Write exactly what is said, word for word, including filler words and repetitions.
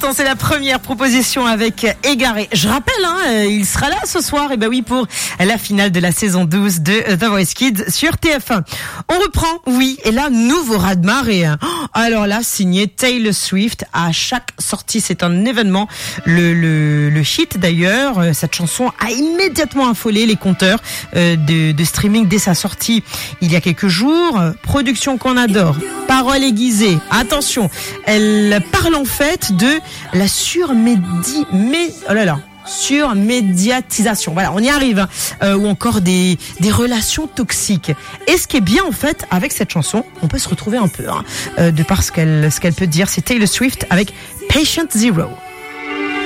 l'instant, c'est la première proposition avec Égaré. Je rappelle, hein, il sera là ce soir, et ben oui, pour la finale de la saison douze de The Voice Kids sur T F un. On reprend, oui, et là, nouveau raz-de-marée. Alors là, signé Taylor Swift. À chaque sortie, c'est un événement. Le, le, le hit d'ailleurs, cette chanson a immédiatement affolé les compteurs de, de streaming dès sa sortie il y a quelques jours. Production qu'on adore, paroles aiguisées. Attention, elle parle en fait de la surmédi... Mais... Oh là là surmédiatisation, voilà, on y arrive, hein. euh, ou encore des, des relations toxiques. Et ce qui est bien en fait avec cette chanson, on peut se retrouver un peu, hein, euh, de par ce qu'elle, ce qu'elle peut dire. C'est Taylor Swift avec Patient Zero.